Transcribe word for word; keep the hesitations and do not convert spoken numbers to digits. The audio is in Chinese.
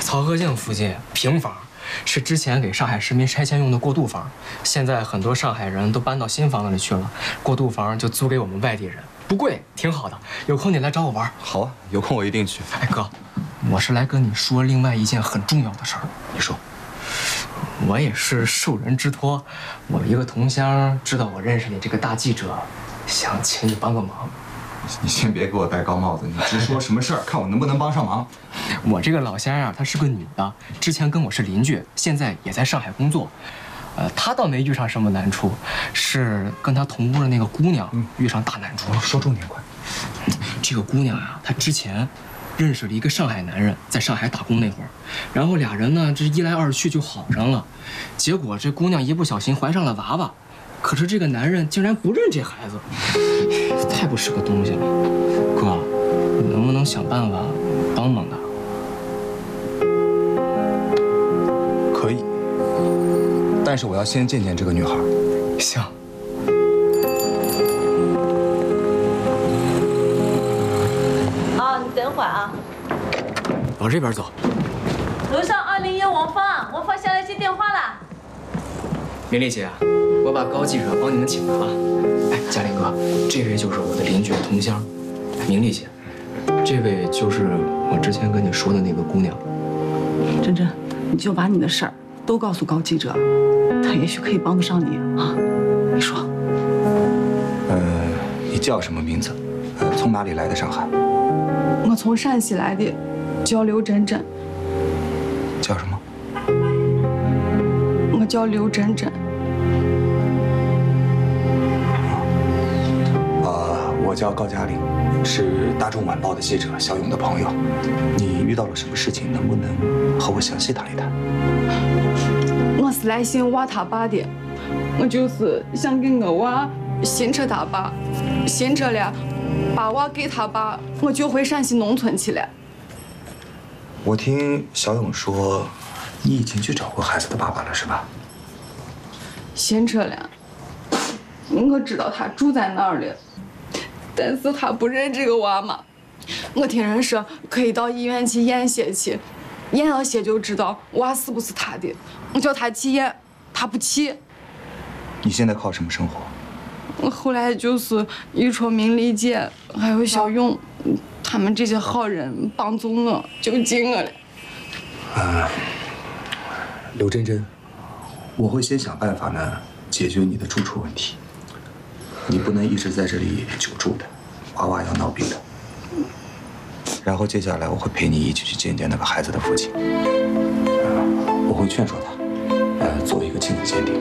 漕河泾附近平房，是之前给上海市民拆迁用的过渡房，现在很多上海人都搬到新房子里去了，过渡房就租给我们外地人，不贵，挺好的。有空你来找我玩。 好啊，有空我一定去。 哎哥，我是来跟你说另外一件很重要的事儿。 你说。 我也是受人之托，我一个同乡知道我认识你这个大记者，想请你帮个忙。 你先别给我戴高帽子，你直说什么事儿，看我能不能帮上忙。 我这个老乡啊，她是个女的，之前跟我是邻居，现在也在上海工作。呃，她倒没遇上什么难处，是跟她同屋的那个姑娘遇上大难处。 说重点快。 这个姑娘啊，她之前认识了一个上海男人，在上海打工那会儿，然后俩人呢，这一来二去就好上了。结果这姑娘一不小心怀上了娃娃，可是这个男人竟然不认这孩子，太不是个东西了。哥，你能不能想办法帮帮他？ 可以，但是我要先见见这个女孩。 行。 啊，你等会儿啊。 往这边走。 楼上二零一王芳，王芳下来接电话了。 明丽姐，我把高记者帮你们请来了。哎，嘉林哥，这位就是我的邻居同乡。明丽姐，这位就是我之前跟你说的那个姑娘。 珍珍，你就把你的事儿都告诉高记者，他也许可以帮得上你啊。你说。 呃，你叫什么名字？呃，从哪里来的上海？ 我从陕西来的，叫刘珍珍。 叫什么？ 我叫刘珍珍。 呃，我叫高嘉玲，是大众晚报的记者小勇的朋友。你遇到了什么事情？能不能和我详细谈一谈？ 我是来寻娃他爸的，我就是想给我娃寻着他爸，寻着了，把娃给他爸，我就回陕西农村去了。 我听小勇说，你已经去找过孩子的爸爸了，是吧？ 寻着了，我知道他住在哪儿了，但是他不认这个娃嘛。我听人说可以到医院去验血去，验了血就知道娃是不是他的。我叫他去验，他不去。 你现在靠什么生活？ 我后来就是遇着明丽姐还有小勇，他们这些好人帮助我，救济我了。 呃，刘珍珍，我会先想办法呢解决你的住处问题。你不能一直在这里久住的，娃娃要闹病的。然后接下来我会陪你一起去见见那个孩子的父亲。呃，我会劝说他，呃，做一个亲子鉴定。